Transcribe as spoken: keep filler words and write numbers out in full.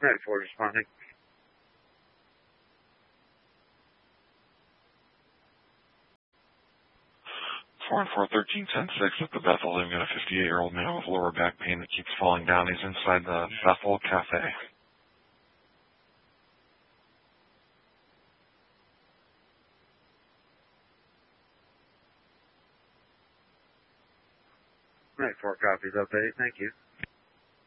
Ready for responding. four and four, thirteen, ten, six at the Bethel. They've got a fifty-eight-year-old man with lower back pain that keeps falling down. He's inside the Bethel Cafe. Right, four copies update. Thank you.